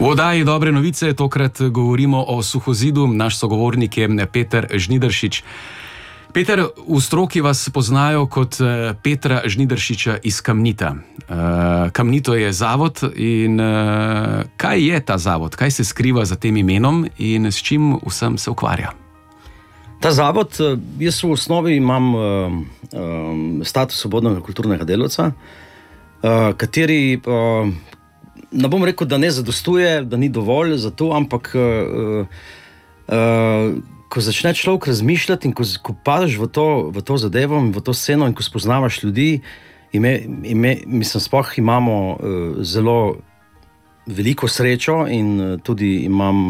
V oddaji Dobre novice tokrat govorimo o Suhozidu. Naš sogovornik je Peter Žnidaršič. Peter, v stroki vas poznajo kot Petra Žnidaršiča iz Kamnita. Kamnito je zavod in kaj je ta zavod? Kaj se skriva za tem imenom in s čim vsem se ukvarja? Ta zavod, jaz v osnovi imam status svobodnega kulturnega delavca, kateri, ne bom rekel, da ne zadostuje, da ni dovolj za to, ampak ko začne človek razmišljati in ko padeš v to zadevo in v to sceno in ko spoznavaš ljudi, mislim, sploh imamo zelo veliko srečo in tudi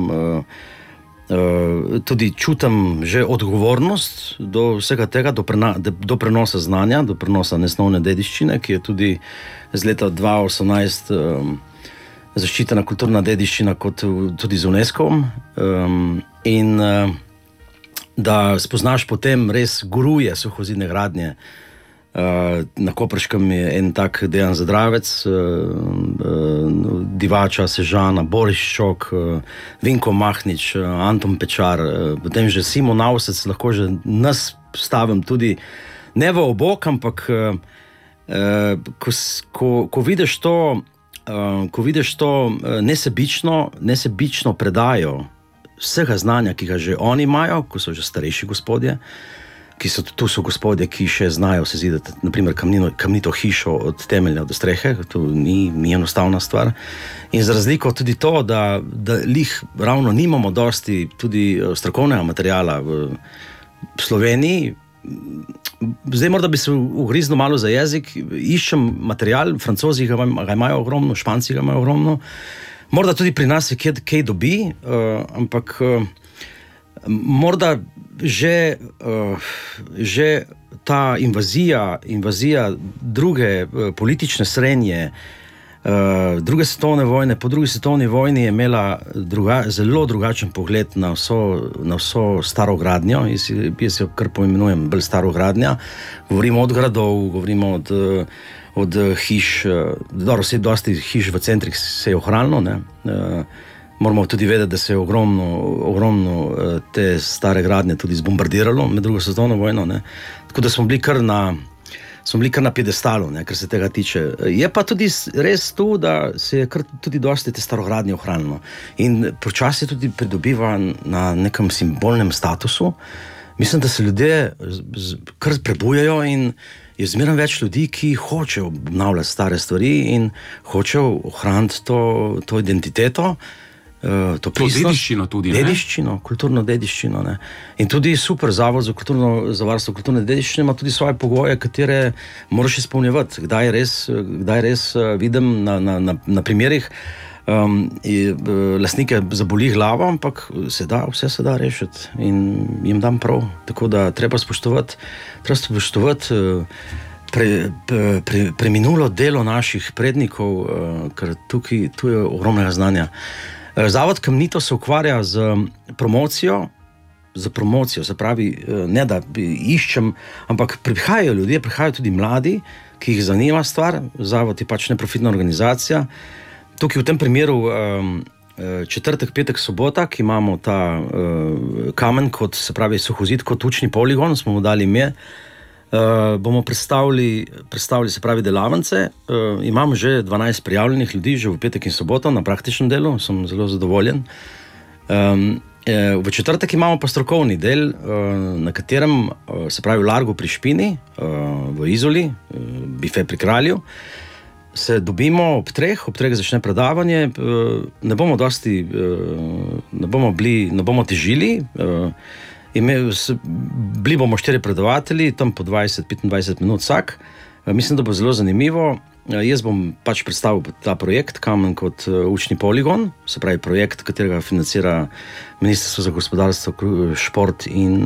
tudi čutim že odgovornost do vsega tega, do prenosa znanja, do prenosa nesnovne dediščine, ki je tudi z leta 2018 zaščitena kulturna dediščina kot tudi z UNESCO-om. In da spoznaš potem res guruje suhozidne gradnje. Na Koprškem je en tak Dejan Zadravec, Divača, Sežana, Boris Ščok, Vinko Mahnič, Anton Pečar, potem že Simon Avsec, lahko že nas stavim tudi ne v obok, ampak ko vidiš to nesebično predajo vsega znanja, ki ga že oni imajo, ko so že starejši gospodje, tu so gospodje, ki še znajo sezidati, naprimer kamnito hišo od temelja do strehe, to ni enostavna stvar. In za razliko tudi to, da lih ravno nimamo dosti tudi strokovnega materijala v Sloveniji. Zdaj morda bi se ugriznil malo za jezik, iščem material, Francozi ga imajo ogromno, Španci ga imajo ogromno, morda tudi pri nas je kaj dobi, ampak morda že ta invazija druge politične srenje, druge svetovne vojne, po drugi svetovni vojni je imela zelo drugačen pogled na vso staro gradnjo. Jaz jo kar poimenujem bolj staro gradnja. Govorimo od gradov, govorimo od hiš, dosti hiš v centrih se je ohranilo, ne. Moramo tudi vedeti, da se je ogromno te stare gradnje tudi zbombardiralo med drugo svetovno vojno, ne. Tako da smo bili kar na piedestalu, ne, kar se tega tiče. Je pa tudi res to, da se je kar tudi dosti te starogradnje ohranilo. In počasi tudi pridobiva na nekem simbolnem statusu. Mislim, da se ljudje kar prebujajo in je zmeraj več ljudi, ki hočejo obnavljati stare stvari in hočejo ohraniti to identiteto, to dediščino tudi, ne? Dediščino, kulturno dediščino, ne. In tudi super zavod za varstvo kulturne dediščine ima tudi svoje pogoje, katere moraš izpolnjevati. Kdaj res vidim na primerih, lastnike zaboli glava, ampak vse se da rešiti in jim dam prav. Tako da treba spoštovati preminulo delo naših prednikov, ker tu je ogromnega znanja. Zavod Kamnito se ukvarja z promocijo, se pravi, ne da iščem, ampak prihajajo ljudje, prihajajo tudi mladi, ki jih zanima stvar. Zavod je pač neprofitna organizacija. Tukaj v tem primeru četrtek, petek, sobota, ki imamo ta kamen, kot se pravi Suhozid, kot učni poligon, smo mu dali ime. Bomo predstavili, se pravi, delavnice. Imam že 12 prijavljenih ljudi, že v petek in soboto na praktičnem delu, sem zelo zadovoljen. V četrtek imamo pa strokovni del, na katerem, se pravi, v Largu pri Špini, v Izoli, bife pri Kralju, se dobimo ob treh začne predavanje, ne bomo težili, bili bomo 4 predavatelji, tam po 20-25 minut vsak. Mislim, da bo zelo zanimivo. Jaz bom pač predstavil ta projekt Kamen kot učni poligon, se pravi projekt, katerega financira Ministrstvo za gospodarstvo, šport in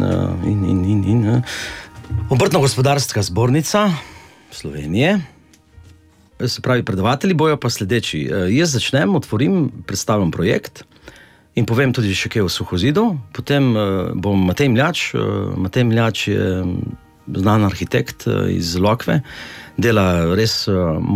Obrtno-gospodarska zbornica Slovenije. Se pravi, predavatelji bojo pa sledeči. Jaz otvorim, predstavim projekt in povem tudi še kaj o Suhozidu. Potem bom Matej Mljač je znan arhitekt iz Lokve, dela res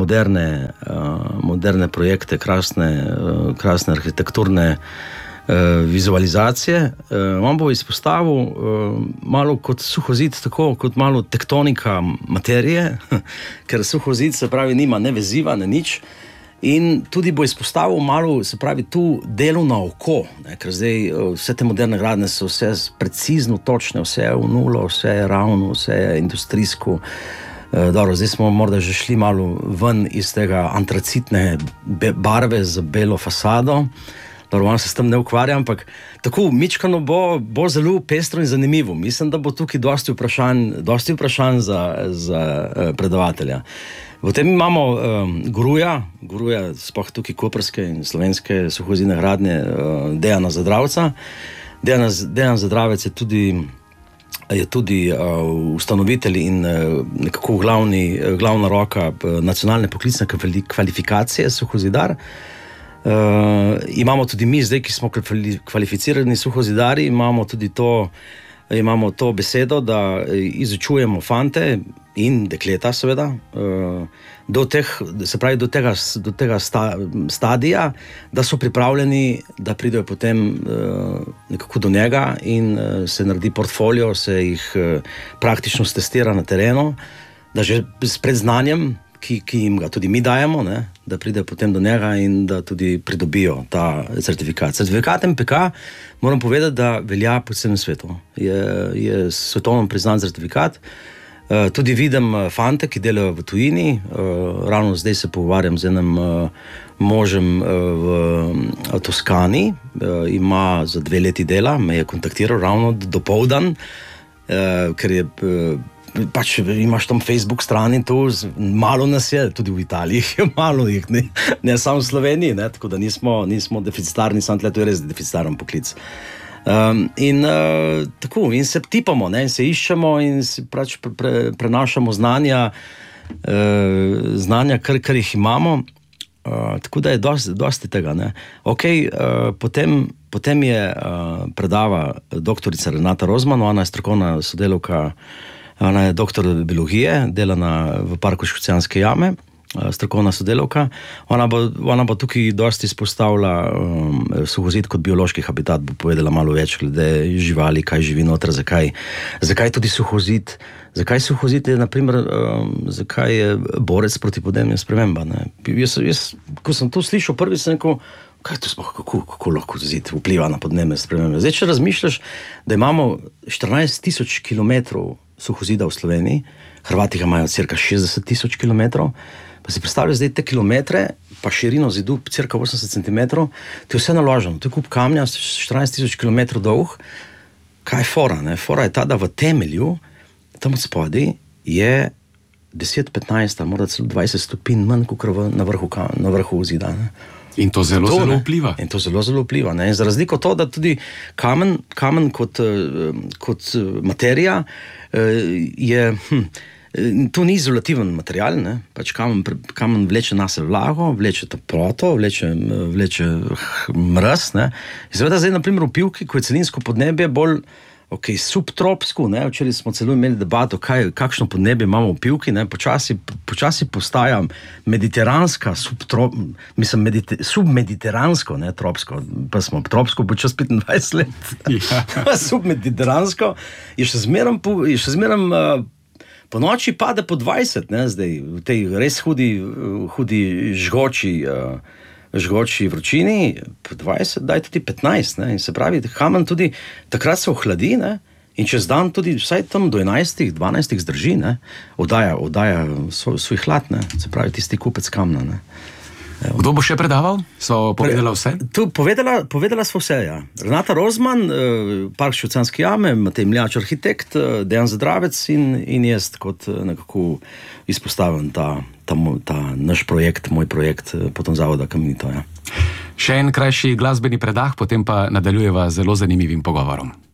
moderne projekte, krasne arhitekturne vizualizacije. On bo izpostavil malo kot suhozid, tako kot malo tektonika materije, ker suhozid se pravi nima ne veziva, ne nič. In tudi bo izpostavil malo, se pravi, tu delo na oko, ne, ker zdaj vse te moderne gradnje so vse precizno točne, vse je v nulo, vse je ravno, vse je industrijsko. Dobro, zdaj smo morda že šli malo ven iz tega antracitne barve z belo fasado. Dobro, on se s tem ne ukvarja, ampak tako mičkano bo zelo pestro in zanimivo. Mislim, da bo tukaj dosti vprašanj za predavatelja. Potem imamo Gruja, sploh tukaj koprske in slovenske suhozidne gradnje, Dejana Zadravca. Dejan Zadravec je tudi ustanovitelj in nekako glavna roka nacionalne poklicne kvalifikacije suhozidar. Imamo tudi mi zdaj, ki smo kvalificirani suhozidari, imamo to besedo, da izučujemo fante in dekleta seveda do tega stadija, da so pripravljeni, da pridejo potem nekako do njega in se naredi portfolio, se jih praktično stestira na terenu, da že s predznanjem, ki jim ga tudi mi dajemo, ne, da pridejo potem do njega in da tudi pridobijo ta certifikat. Certifikat MPK, moram povedati, da velja po celem svetu. Je svetovno priznan certifikat. Tudi vidim fante, ki delajo v tujini. Ravno zdaj se pogovarjam z enim možem v Toskani. Ima za 2 leti dela, me je kontaktiral ravno dopoldan, ker je pač imaš tam Facebook strani, tu malo nas je, tudi v Italiji je malo jih, ne samo v Sloveniji, ne, tako da nismo deficitarni, samo tle, to je res deficitaren poklic. In se tipamo, ne, in se iščemo in si pač prenašamo znanja, kar jih imamo, tako da je dosti tega, ne. Potem je predava doktorica Renata Rozman, ona je strokovna sodelavka. Ona je doktor biologije, dela v parku Škocjanske jame, strokovna sodelavka. Ona bo tukaj dosti izpostavila suhozid kot biološki habitat, bo povedala malo več glede živali, kaj živi noter, zakaj tudi suhozid. Zakaj suhozid je, naprimer, zakaj je borec proti podnebnim spremembam. Jaz, ko sem to slišal prvi, sem rekel, kako lahko zid vpliva na podnebne spremembe. Zdaj, če razmišljaš, da imamo 14,000 kilometrov suhozida v Sloveniji, Hrvati ga imajo cirka 60,000 kilometrov, pa si predstavljaš zdaj te kilometre, pa širino zidu cirka 80 centimetrov, to je vse naloženo, to je kup kamnja, 14,000 kilometrov dolg. Kaj je fora? Ne? Fora je ta, da v temelju, tam od spodaj, je 10-15, morda celo 20 stopinj manj kot na vrhu zida. Ne? In to zelo vpliva. In to zelo vpliva. Ne? In za razliko to, da tudi kamen kot materija je, to ni izolativen material, ne? Pač kamen vleče nase vlago, vleče toploto, vleče mraz, ne? In seveda zdaj, na primer, v Pivki, ko je celinsko podnebje bolj subtropsko, ne? Včeraj smo celo imeli debato, kakšno podnebje imamo v Pivki, ne? Počasi postaja mediteranska, submediteransko, ne, tropsko, pa smo tropsko bo čez 25 let. Ja. Submediteransko je še zmeraj po noči pade po 20, ne, zdaj, v tej res hudi žgoči vročini, po 20, daj tudi 15, ne, in se pravi, kamen tudi takrat se ohladi, ne, in čez dan tudi vsaj tam do 11, 12 zdrži, ne, oddaja svoj hlad, ne, se pravi, tisti kupec kamna, ne. Kdo bo še predaval? So povedala vse? Povedala so vse, ja. Renata Rozman, park Škocjanske jame, Matej Mljač, arhitekt, Dejan Zadravec in jaz kot nekako izpostavim ta naš projekt, moj projekt potom Zavoda Kamnito, ja. Še en krajši glasbeni predah, potem pa nadaljujeva z zelo zanimivim pogovorom.